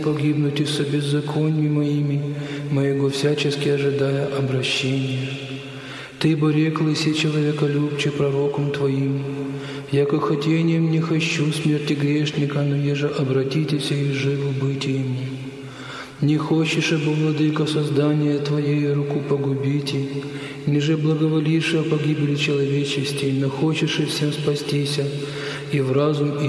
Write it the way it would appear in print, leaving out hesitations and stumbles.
погибнуть и со беззакониями моими, моего всячески ожидая обращения. Ты бы рекл иси человеколюбче пророком Твоим, яко хотением не хочу смерти грешника, но еже обратитесь и живу быть ему. Не хочешь, бы, владыка, создания Твоей руку погубите, ниже благоволишь о погибели человечести, но хочешь и всем спастися, и в разум